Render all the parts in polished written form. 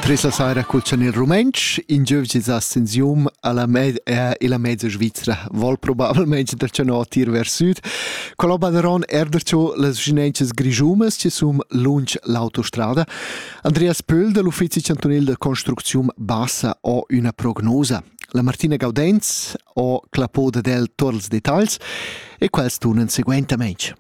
Tris la saira col Chanel Rumensch, in giovgis ascensium alla mezza Svizzera, vol probabilmente del Chanel tir vers sud. Collaboreron erdercio las sginenches grigiumes, ci sum lunch l'autostrada. Andreas Pöhl dell'Ufficio Cantonil de Construczium Bassa ha una prognosa. La Martina Gaudenz ha clapoda del torls detalls e quels tunen seguentemente.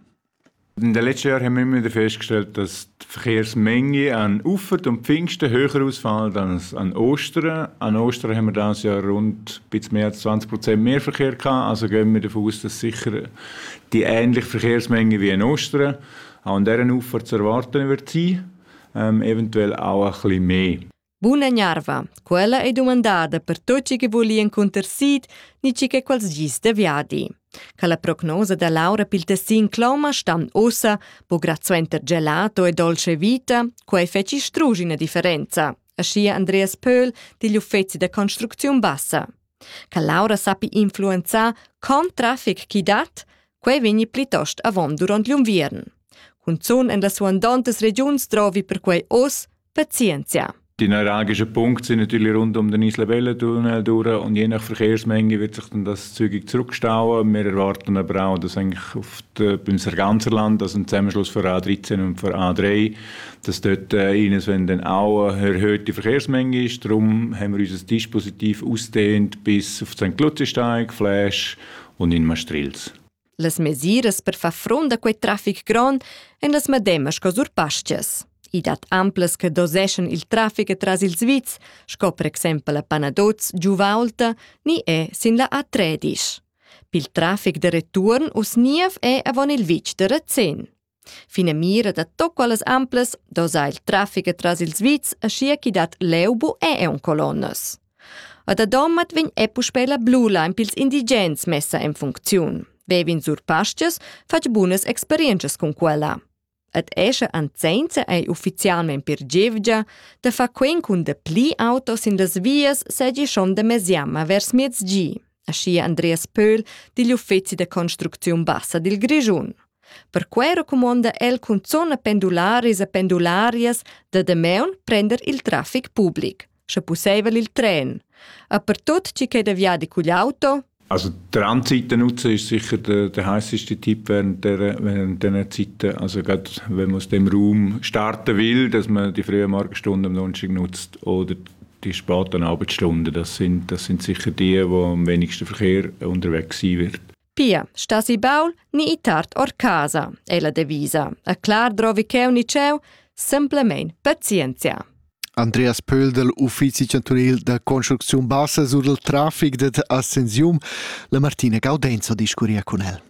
In den letzten Jahren haben wir immer wieder festgestellt, dass die Verkehrsmenge an Ufert und Pfingsten höher ausfällt als an Ostern. An Ostern haben wir dieses Jahr rund ein bisschen mehr als 20% mehr Verkehr gehabt. Also gehen wir davon aus, dass sicher die ähnliche Verkehrsmenge wie an Ostern auch an deren Ufer zu erwarten wird sein. Eventuell auch ein bisschen mehr. Buona gnarva, quella è domandata per tutti che volien contersid, nici che quals gis de viadi. Che la prognosa da Laura pil Tessin Cloma stam ossa, po grazuenter gelato e dolce vita, quei feci strugina differenza. Ascia Andreas Pöhl, degli Uffizi de Construcziun Bassa. Che Laura sappi influenzar con traffic chi dat, quei vegni plitost avon durant l'unviern. Cun zon en la sua andontes regions trovi per quei os pazienzia. Die neuralgischen Punkte sind natürlich rund um den Isla-Bella-Tunnel durch und je nach Verkehrsmenge wird sich dann das zügig zurückstauen. Wir erwarten aber auch, dass eigentlich beim Sarganserland, also im Zusammenschluss von A13 und von A3, dass dort wenn dann auch eine erhöhte Verkehrsmenge ist. Darum haben wir unser Dispositiv ausdehnt bis auf St. Luzisteig, Flash und in Maastrichts. Les mesures per far front a quei traffic grand en las mademas co surpasches. I dat amples che doseschen il traffic tras il Svizz, sco per exempel a Panadoz, Giuvaulta, ni sin la A13. Pil traffic de return us niev avon il vic de Razzin. Fine mira da to quelles amples, dosa il traffic tras il Svizz, ascia chi dat leubu un colonnas. Ad adomat vegn puspela Blue Line pils indigens messa in funziun. Vevin surpasches, fac bunas experiences con quella. Ad esce anzenza è ufficialmente per Gevgia, da fa quen cun de pli autos in las vias segi schon de mesiama vers miezgi, ascia Andreas Pöhl degli Uffizi de Construcziun Bassa del Grigiun. Per quei raccomanda el cun zona pendularis e pendularias da meun prender il traffic public, se possibile il tren. A per tot ci che da via di cugliauto. Also Transzeit nutzen ist sicher der heißeste Tipp während dieser Zeiten. Also gerade wenn man aus dem Raum starten will, dass man die frühen Morgenstunden am Donnerstag nutzt oder die späten Abendstunden. Das sind sicher die, wo am wenigsten Verkehr unterwegs sein wird. Pia, stasi baul, ni tard or casa, è la devisa. A clar drovi cheu ni cheu, semplicemente pazienzia. Andreas Pöhl dell'Ufficio Cantonil de Construcziun Bassa sur il traffic de Ascensium. La Martina Gaudenz ha discuria con el.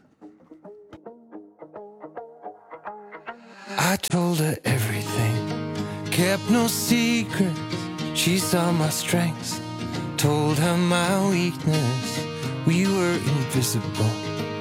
I told her everything, kept no secrets. She saw my strengths, told her my weakness. We were invisible,